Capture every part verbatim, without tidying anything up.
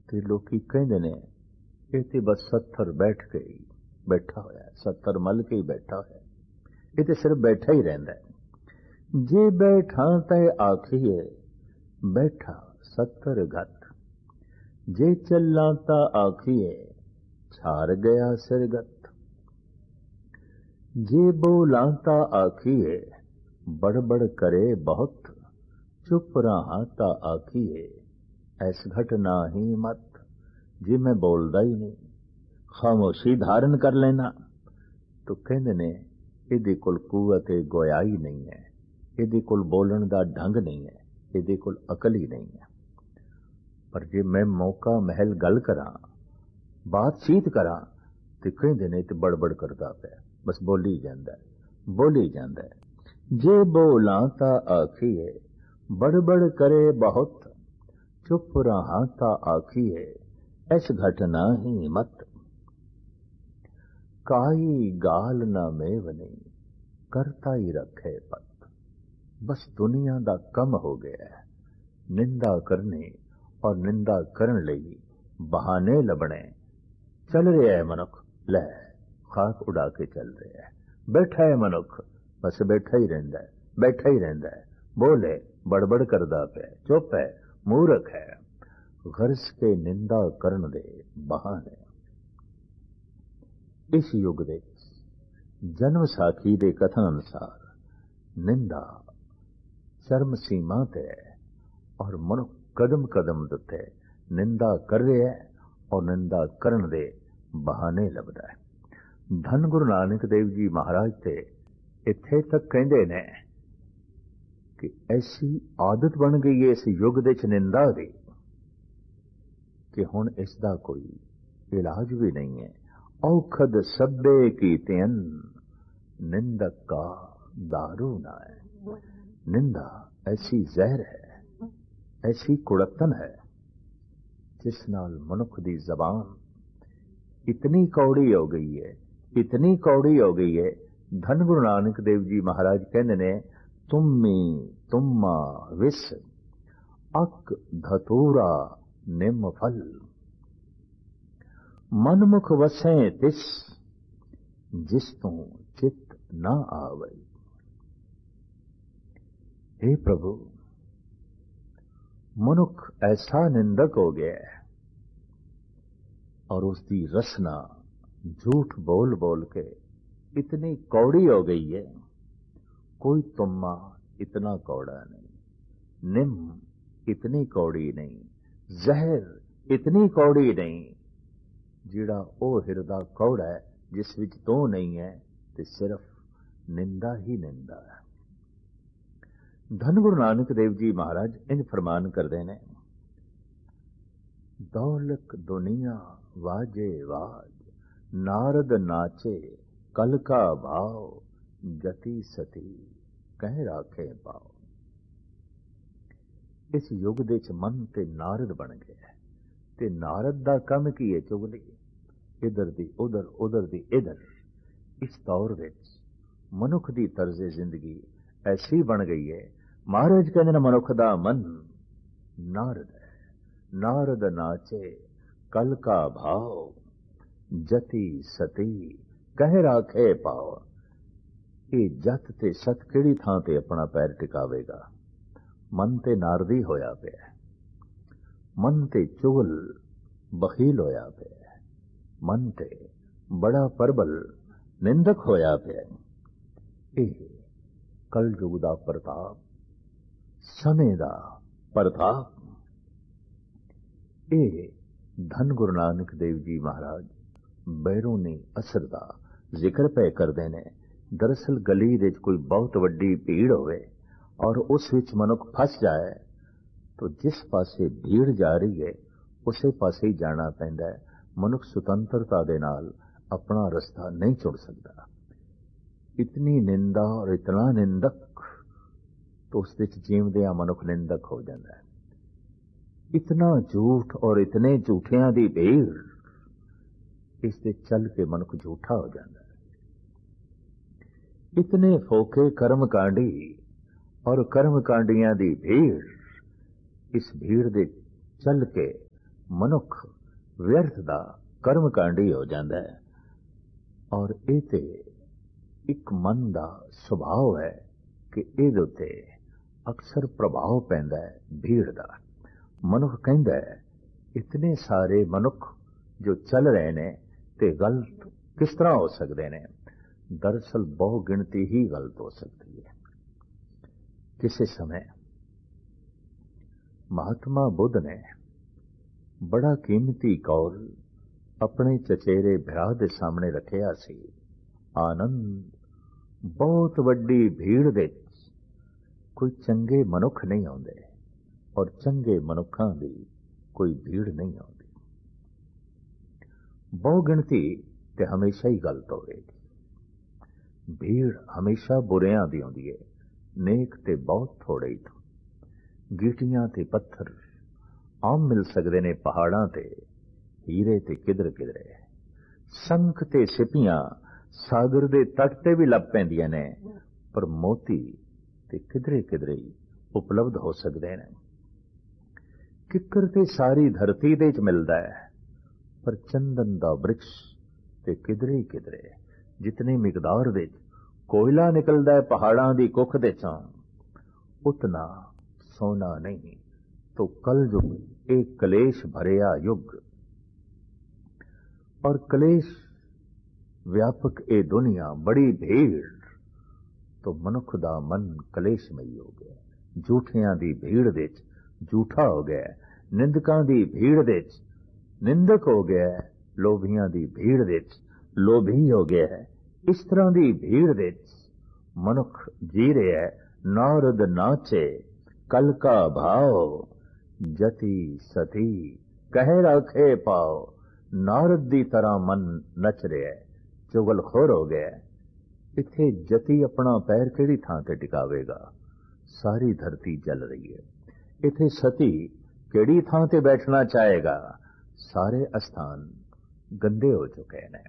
ਤੇ ਲੋਕੀ ਕਹਿੰਦੇ ਨੇ ਇਹ ਤੇ ਬਸ ਸੱਥਰ ਬੈਠ ਕੇ ਹੀ ਬੈਠਾ ਹੋਇਆ, ਸੱਥਰ ਮਲ ਕੇ ਹੀ ਬੈਠਾ ਹੋਇਆ, ਇਹ ਤੇ ਸਿਰਫ ਬੈਠਾ ਹੀ ਰਹਿੰਦਾ ਹੈ। ਜੇ ਬੈਠਾ ਤੈ ਆਖੀਏ ਬੈਠਾ ਸੱਥਰ ਘਟ, ਜੇ ਚੱਲਾਂ ਤਾਂ ਆਖੀਏ ਛਾਰ ਗਿਆ ਸਿਰਗਤ, ਜੇ ਬੋਲਾਂ ਤਾਂ ਆਖੀਏ बड़बड़ करे बहुत, चुप रहा ता आखिए ऐस घट ना ही मत। जे मैं बोलदा ही नहीं, खामोशी धारण कर लेना, तो कहंदे ने इहदे कोल कुवत गोयाई नहीं है, इहदे कोल बोलण दा ढंग नहीं है, इहदे कोल अकल ही नहीं है। पर जे मैं मौका महल गल करां, बातचीत करां, ते कहंदे ने ते बड़बड़ करदा पिया, बस बोली जांदा है, बोली जांदा है। जे बोलां ता आखिए बड़बड़ करे बहुत, चुप रहा ता आखिए ऐस घट ना ही मत। काई गाल ना मेवनी करता ही रखे पत, बस दुनिया दा कम हो गया है निंदा करने और निंदा करन लई बहाने लभने। चल रहा है मनुख, लै खाक उड़ा के चल रहा है, बैठा है मनुख बस बैठा ही रहंदा है, बैठा ही रहंदा है, बोले बड़बड़ करदा पिया, चुप है, मूर्ख है, गर्ज के निंदा करन दे बहाने। इस युग दे जन्म साखी दे कथन अनुसार निंदा चरम सीमा ते है और मनुख कदम कदम ते निंदा कर रहा है और निंदा करन दे बहाने लभदा है। धन गुरु नानक देव जी महाराज ते इत्थे तक कहंदे ने कि ऐसी आदत बन गई है इस युग दे च निंदा दी कि हुण इसदा कोई इलाज भी नहीं है। औखद सब्बे की तेन निंदक का दारू ना है। निंदा ऐसी जहर है, ऐसी कुड़तन है जिस नाल मनुख दी जबान इतनी कौड़ी हो गई है, इतनी कौड़ी हो गई है। धन गुरु नानक देव जी महाराज कहने ने तुम्मी तुम्मा विस अक धतूरा निम फल, मनमुख वसें तिस जिस तू चित ना आवई। हे प्रभु, मनुख ऐसा निंदक हो गया है और उसकी रसना झूठ बोल बोल के इतनी कौड़ी हो गई है, कोई तुम्मा इतना कौड़ा नहीं, निम इतनी कौड़ी नहीं, जहर इतनी कौड़ी नहीं, जिड़ा ओ हिरदा कौड़ा है जिस विच तो नहीं है ते सिर्फ निंदा ही निंदा है। धन गुरु नानक देव जी महाराज इंज फरमान करते ने, दौलत दुनिया वाजे वाज, नारद नाचे कल का भाव, जति सती कह राखे पाओ। इस युग दे च मन ते नारद बन गया ते नारद दा कम की है चुगली, इधर दी उधर उधर दी इधर। इस दौर विच मनुख दी तर्जे जिंदगी ऐसी बन गई है, महाराज कहंदे ने मनुख दा मन नारद है। नारद नाचे कल का भाव, जति सती कह राखे पाओ। ये जत ते सत किहड़ी थां ते अपना पैर टिकावेगा। मन ते नारदी होया पिया, मन ते चुगल बखील होया पिया, मन ते बड़ा परबल निंदक होया पिया। ਇਹ कलयुग दा प्रताप, समय दा प्रताप। ਇਹ धन गुरु नानक देव जी महाराज बैरूनी असर दा जिक्र पे करते हैं। दरअसल गली दे कोई बहुत वड्डी भीड़ होवे और उस विच मनुख फस जाए तो जिस पासे भीड़ जा रही है उसे पासे ही जाना पैंदा है। मनुख सुतंत्रता दे नाल अपना रास्ता नहीं चुन सकता। इतनी निंदा और इतना निंदक तो उस विच जीवदियां मनुख निंदक हो जाता है। इतना झूठ और इतने झूठियां दी भीड़, इससे चल के मनुख झूठा हो जाता है। इतने फोके कर्मकांडी और कर्मकांडियां दी भीड़, इस भीड़ दे चल के ਮਨੁੱਖ ਵਿਅਰਥ ਦਾ ਕਰਮ ਕਾਂਡੀ ਹੋ ਜਾਂਦਾ ਹੈ। ਔਰ ਇਹ ਤੇ ਇੱਕ ਮਨ ਦਾ ਸੁਭਾਅ ਹੈ ਕਿ ਇਹਦੇ ਉੱਤੇ ਅਕਸਰ ਪ੍ਰਭਾਵ ਪੈਂਦਾ ਹੈ ਭੀੜ ਦਾ। ਮਨੁੱਖ ਕਹਿੰਦਾ ਹੈ ਇਤਨੇ ਸਾਰੇ ਮਨੁੱਖ ਜੋ ਚੱਲ ਰਹੇ ਨੇ ਤੇ ਗਲਤ ਕਿਸ ਤਰ੍ਹਾਂ ਹੋ ਸਕਦੇ ਨੇ। ਦਰਅਸਲ ਬਹੁ ਗਿਣਤੀ ਹੀ ਗਲਤ ਹੋ ਸਕਦੀ ਹੈ। ਕਿਸੇ ਸਮੇਂ ਮਹਾਤਮਾ ਬੁੱਧ ਨੇ ਬੜਾ ਕੀਮਤੀ ਕੌਲ ਆਪਣੇ ਚਚੇਰੇ ਭਰਾ ਦੇ ਸਾਹਮਣੇ ਰੱਖਿਆ ਸੀ। ਆਨੰਦ, ਬਹੁਤ ਵੱਡੀ ਭੀੜ ਦੇ ਕੋਈ ਚੰਗੇ ਮਨੁੱਖ ਨਹੀਂ ਆਉਂਦੇ ਔਰ ਚੰਗੇ ਮਨੁੱਖਾਂ ਦੀ ਕੋਈ ਭੀੜ ਨਹੀਂ ਆਉਂਦੀ। ਬਹੁ ਗਿਣਤੀ ਤੇ ਹਮੇਸ਼ਾ ਹੀ ਗਲਤ ਹੋਵੇਗੀ। ਭੀੜ ਹਮੇਸ਼ਾ ਬੁਰਿਆਂ ਦੀ ਆਉਂਦੀ ਹੈ। ਨੇਕ ਤੇ ਬਹੁਤ ਥੋੜੇ ਹੀ। ਗੀਟੀਆਂ ਤੇ ਪੱਥਰ ਆਮ ਮਿਲ ਸਕਦੇ ਨੇ ਪਹਾੜਾਂ ਤੇ, ਹੀਰੇ ਤੇ ਕਿਧਰ ਕਿਧਰੇ। ਸੰਖ ਤੇ ਸਿੱਪੀਆਂ ਸਾਗਰ ਦੇ ਤੱਟ ਤੇ ਵੀ ਲੱਭ ਪੈਂਦੀਆਂ ਨੇ, ਪਰ ਮੋਤੀ ਤੇ ਕਿਧਰੇ ਕਿਧਰੇ ਉਪਲਬਧ ਹੋ ਸਕਦੇ ਨੇ। ਕਿੱਕਰ ਤੇ ਸਾਰੀ ਧਰਤੀ ਦੇ ਚ ਮਿਲਦਾ ਹੈ, ਪਰ ਚੰਦਨ ਦਾ ਬ੍ਰਿਕਸ਼ ਤੇ ਕਿਧਰੇ ਕਿਧਰੇ। ਜਿਤਨੀ ਮਿਕਦਾਰ ਵਿੱਚ ਕੋਇਲਾ ਨਿਕਲਦਾ ਹੈ ਪਹਾੜਾਂ ਦੀ ਕੁੱਖ ਦੇ ਚੋਂ, ਉਤਨਾ ਸੋਨਾ ਨਹੀਂ। ਤੋ ਕਲ ਯੁਗ ਇਹ ਕਲੇਸ਼ ਭਰਿਆ ਯੁਗ, ਔਰ ਕਲੇਸ਼ ਵਿਆਪਕ ਇਹ ਦੁਨੀਆ ਬੜੀ ਭੀੜ। ਤੋ ਮਨੁੱਖ ਦਾ ਮਨ ਕਲੇਸ਼ਮਈ ਹੋ ਗਿਆ। ਝੂਠਿਆਂ ਦੀ ਭੀੜ ਵਿੱਚ ਝੂਠਾ ਹੋ ਗਿਆ, ਨਿੰਦਕਾਂ ਦੀ ਭੀੜ ਵਿੱਚ ਨਿੰਦਕ ਹੋ ਗਿਆ, ਲੋਭੀਆਂ ਦੀ ਭੀੜ ਵਿੱਚ ਲੋਭੀ ਹੋ ਗਿਆ। ਇਸ ਤਰ੍ਹਾਂ ਦੀ ਭੀੜ ਵਿੱਚ ਮਨੁੱਖ ਜੀ ਰਿਹਾ ਹੈ। ਨਾਰਦ ਨਾਚੇ ਕਲ ਕਾ ਭਾਓ, ਜਤੀ ਸਤੀ ਕਹਿ ਰੱਖੇ ਪਾਓ। ਨਾਰਦ ਦੀ ਤਰ੍ਹਾਂ ਮਨ ਨੱਚ ਰਿਹਾ, ਚੁਗਲਖੋਰ ਹੋ ਗਿਆ। ਇੱਥੇ ਜਤੀ ਆਪਣਾ ਪੈਰ ਕਿਹੜੀ ਥਾਂ ਤੇ ਟਿਕਾਵੇਗਾ? ਸਾਰੀ ਧਰਤੀ ਜਲ ਰਹੀ ਹੈ। ਇੱਥੇ ਸਤੀ ਕਿਹੜੀ ਥਾਂ ਤੇ ਬੈਠਣਾ ਚਾਹੇਗਾ? ਸਾਰੇ ਅਸਥਾਨ ਗੰਦੇ ਹੋ ਚੁੱਕੇ ਨੇ।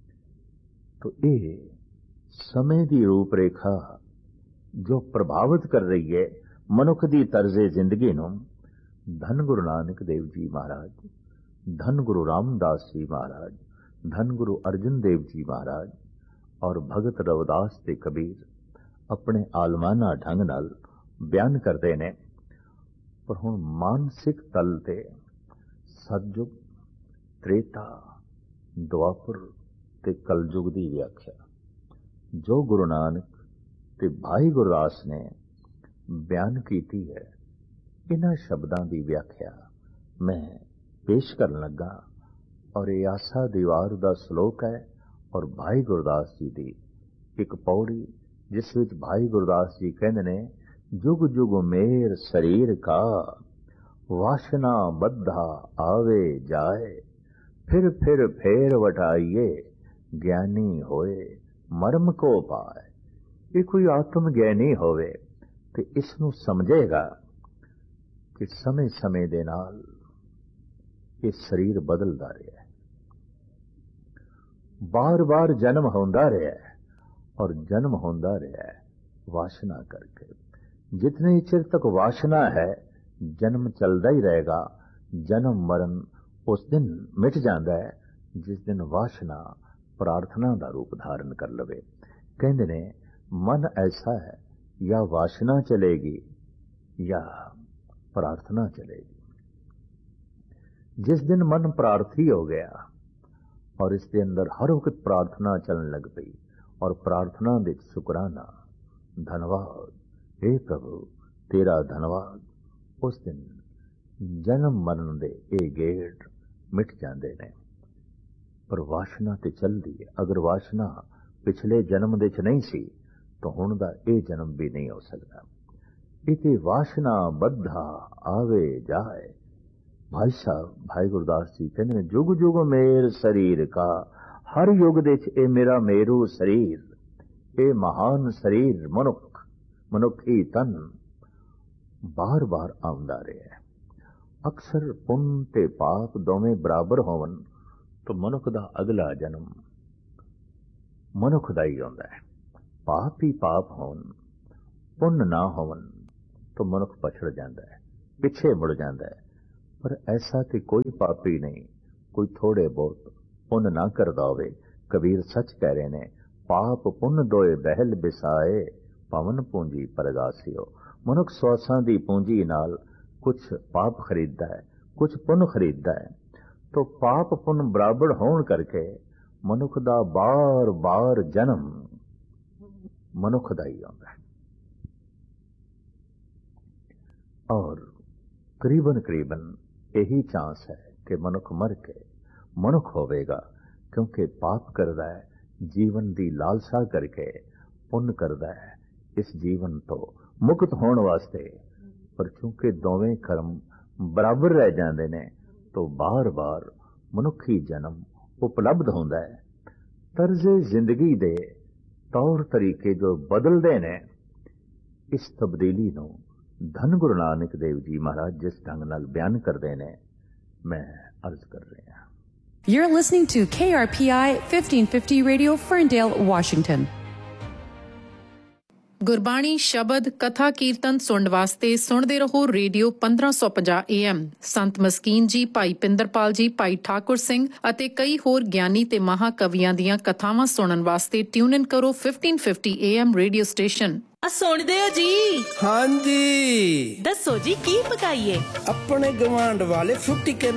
ਤੋ ਇਹ ਸਮੇਂ ਦੀ ਰੂਪ ਰੇਖਾ ਜੋ ਪ੍ਰਭਾਵਿਤ ਕਰ ਰਹੀ ਹੈ ਮਨੁੱਖ ਦੀ ਤਰਜ਼ੇ ਜ਼ਿੰਦਗੀ ਨੂੰ, ਧੰਨ ਗੁਰੂ ਨਾਨਕ ਦੇਵ ਜੀ ਮਹਾਰਾਜ, ਧੰਨ ਗੁਰੂ ਰਾਮਦਾਸ ਜੀ ਮਹਾਰਾਜ, ਧੰਨ ਗੁਰੂ ਅਰਜਨ ਦੇਵ ਜੀ ਮਹਾਰਾਜ ਔਰ ਭਗਤ ਰਵਿਦਾਸ ਤੇ ਕਬੀਰ ਆਪਣੇ ਆਲਮਾਨਾ ਢੰਗ ਨਾਲ ਬਿਆਨ ਕਰਦੇ ਨੇ। ਪਰ ਹੁਣ ਮਾਨਸਿਕ ਤਲ ਤੇ ਸਤਯੁਗ, ਤ੍ਰੇਤਾ, ਦੁਆਪਰ ਤੇ ਕਲਯੁਗ ਦੀ ਵਿਆਖਿਆ ਜੋ ਗੁਰੂ ਨਾਨਕ ਤੇ ਭਾਈ ਗੁਰਦਾਸ ਨੇ ਬਿਆਨ ਕੀਤੀ ਹੈ, ਇਹਨਾਂ ਸ਼ਬਦਾਂ ਦੀ ਵਿਆਖਿਆ ਮੈਂ ਪੇਸ਼ ਕਰਨ ਲੱਗਾ। ਔਰ ਇਹ ਆਸਾ ਦੀਵਾਰ ਦਾ ਸ਼ਲੋਕ ਹੈ ਔਰ ਭਾਈ ਗੁਰਦਾਸ ਜੀ ਦੀ ਇੱਕ ਪੌੜੀ, ਜਿਸ ਵਿੱਚ ਭਾਈ ਗੁਰਦਾਸ ਜੀ ਕਹਿੰਦੇ ਨੇ, ਜੁਗ ਜੁਗ ਮੇਰ ਸਰੀਰ ਕਾ, ਵਾਸ਼ਨਾ ਬੱਧਾ ਆਵੇ ਜਾਏ, ਫਿਰ ਫਿਰ ਫੇਰ ਵਟਾਈਏ, ਗਿਆਨੀ ਹੋਏ ਮਰਮ ਕੋ ਪਾਏ। ਇਹ ਕੋਈ ਆਤਮ ਗਿਆਨੀ ਹੋਵੇ ਤੇ ਇਸ ਨੂੰ ਸਮਝੇਗਾ ਕਿ ਸਮੇਂ ਸਮੇਂ ਦੇ ਨਾਲ ਇਹ ਸਰੀਰ ਬਦਲਦਾ ਰਿਹਾ ਹੈ, ਬਾਰ ਬਾਰ ਜਨਮ ਹੁੰਦਾ ਰਿਹਾ ਹੈ ਔਰ ਜਨਮ ਹੁੰਦਾ ਰਿਹਾ ਹੈ ਵਾਸ਼ਨਾ ਕਰਕੇ। ਜਿਤਨੇ ਚਿਰ ਤੱਕ ਵਾਸ਼ਨਾ ਹੈ ਜਨਮ ਚੱਲਦਾ ਹੀ ਰਹੇਗਾ। ਜਨਮ ਮਰਨ ਉਸ ਦਿਨ ਮਿਟ ਜਾਂਦਾ ਹੈ ਜਿਸ ਦਿਨ ਵਾਸ਼ਨਾ ਪ੍ਰਾਰਥਨਾ ਦਾ ਰੂਪ ਧਾਰਨ ਕਰ ਲਵੇ। ਕਹਿੰਦੇ ਨੇ ਮਨ ਐਸਾ ਹੈ, ਜਾਂ ਵਾਸ਼ਨਾ ਚਲੇਗੀ ਜਾਂ ਪ੍ਰਾਰਥਨਾ ਚਲੇਗੀ। ਜਿਸ ਦਿਨ ਮਨ ਪ੍ਰਾਰਥੀ ਹੋ ਗਿਆ ਔਰ ਇਸ ਦੇ ਅੰਦਰ ਹਰ ਵਕਤ ਪ੍ਰਾਰਥਨਾ ਚੱਲਣ ਲੱਗ ਪਈ ਔਰ ਪ੍ਰਾਰਥਨਾ ਵਿੱਚ ਸ਼ੁਕਰਾਨਾ, ਧੰਨਵਾਦ, हे ਪ੍ਰਭੂ ਤੇਰਾ ਧੰਨਵਾਦ, ਉਸ ਦਿਨ ਜਨਮ ਮਰਨ ਦੇ ਇਹ ਗੇੜ ਮਿਟ ਜਾਂਦੇ ਨੇ। ਪਰ ਵਾਸ਼ਨਾ ਤੇ ਚੱਲਦੀ ਹੈ। ਅਗਰ ਵਾਸ਼ਨਾ ਪਿਛਲੇ ਜਨਮ ਦੇ ਚ ਨਹੀਂ ਸੀ ਤਾਂ ਹੁਣ ਦਾ ਇਹ ਜਨਮ ਵੀ ਨਹੀਂ ਹੋ ਸਕਦਾ। ਇਤੇ ਵਾਸ਼ਨਾ ਬੱਧਾ ਆਵੇ ਜਾਏ। ਭਾਈ ਸਾਹਿਬ ਭਾਈ ਗੁਰਦਾਸ ਜੀ ਕਹਿੰਦੇ ਨੇ, ਜੁਗ ਜੁਗ ਮੇਰ ਸਰੀਰ ਕਾ, ਹਰ ਯੁਗ ਦੇ ਚ ਇਹ ਮੇਰਾ ਮੇਰੂ ਸਰੀਰ, ਇਹ ਮਹਾਨ ਸਰੀਰ ਮਨੁੱਖ, ਮਨੁੱਖੀ ਤਨ ਬਾਰ ਬਾਰ ਆਉਂਦਾ ਰਿਹਾ। ਅਕਸਰ ਪੁੰਨ ਤੇ ਪਾਪ ਦੋਵੇਂ ਬਰਾਬਰ ਹੋਵਨ ਤਾਂ ਮਨੁੱਖ ਦਾ ਅਗਲਾ ਜਨਮ ਮਨੁੱਖ ਦਾ ਹੀ ਆਉਂਦਾ ਹੈ। ਪਾਪ ਹੀ ਪਾਪ ਹੋਣ, ਪੁੰਨ ਨਾ ਹੋਵਨ ਤਾਂ ਮਨੁੱਖ ਪਛੜ ਜਾਂਦਾ ਹੈ, ਪਿੱਛੇ ਮੁੜ ਜਾਂਦਾ ਹੈ। पर ऐसा तो कोई पापी नहीं कोई थोड़े बहुत पुण्य ना करदा होवे। कबीर सच कह रहे ने, पाप पुण्य दोए बहल बिसाए पवन पूंजी परगासियो। मनुख सौसां दी पूंजी नाल कुछ पाप खरीददा है, कुछ पुण्य खरीददा है। तो पाप पुण्य बराबर होण करके मनुख दा बार बार जन्म मनुख दा ही आउंदा है। और करीबन करीबन यही चांस है कि मनुख मर के मनुख होवेगा, क्योंकि पाप करदा है जीवन दी लालसा करके, पुण्य करदा है इस जीवन तो मुक्त होने वास्ते। पर चूंकि दोवें कर्म बराबर रह जाते ने तो बार बार मनुखी जन्म उपलब्ध होंदा है। तर्जे जिंदगी दे तौर तरीके जो बदलते ने, इस तब्दीली नूं धन गुरु नानक देव जी महाराज जिस ढंग नाल बयान करते ने, मैं अर्ज कर रहा। You're listening to K R P I fifteen fifty Radio, Ferndale, Washington. Gurbani ਸ਼ਬਦ ਕਥਾ ਕੀਰਤਨ ਸੁਣਨ ਵਾਸਤੇ ਸੁਣਦੇ ਰਹੋ ਰੇਡੀਓ ਪੰਦਰਾਂ ਸੌ ਪੰਜਾਹ ਏ ਐਮ। ਸੰਤ ਮਸਕੀਨ ਜੀ, ਭਾਈ ਪਿੰਦਰਪਾਲ ਜੀ, ਭਾਈ ਠਾਕੁਰ ਸਿੰਘ ਅਤੇ ਕਈ ਹੋਰ ਗਿਆਨੀ ਤੇ ਮਹਾਕਵੀਆਂ ਦੀਆਂ ਕਥਾਵਾਂ ਸੁਣਨ ਵਾਸਤੇ ਟਿਊਨ ਇਨ ਕਰੋ fifteen fifty A M radio station. ਆ ਸੁਣਦੇ ਹੋ ਜੀ? ਹਾਂਜੀ, ਦੱਸੋ ਜੀ ਕੀ ਪਕਾਈਏ? ਆਪਣੇ ਗਵਾਂਢ ਵਾਲੇ ਫੁੱਟੀ ਕੇ